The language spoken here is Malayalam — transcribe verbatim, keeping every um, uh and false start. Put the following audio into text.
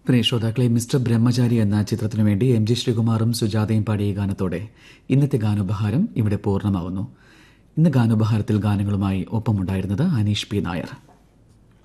പ്രിയ ശ്രോതാക്കളെ, മിസ്റ്റർ ബ്രഹ്മചാരി എന്ന ചിത്രത്തിനു വേണ്ടി എം ജി ശ്രീകുമാറും സുജാതയും പാടിയ ഗാനത്തോടെ ഇന്നത്തെ ഗാനോപഹാരം ഇവിടെ പൂർണ്ണമാവുന്നു. ഇന്ന് ഗാനോപഹാരത്തിൽ ഗാനങ്ങളുമായി ഒപ്പമുണ്ടായിരുന്നത് അനീഷ് പി നായർ.